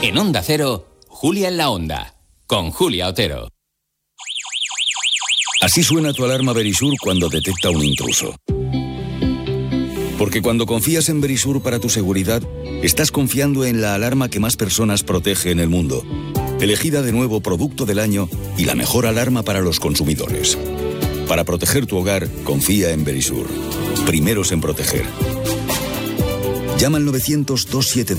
En Onda Cero, Julia en la Onda, con Julia Otero. Así suena tu alarma Verisur cuando detecta un intruso. Porque cuando confías en Verisur para tu seguridad, estás confiando en la alarma que más personas protege en el mundo. Elegida de nuevo Producto del Año y la mejor alarma para los consumidores. Para proteger tu hogar, confía en Verisur. Primeros en proteger. Llama al 900-272.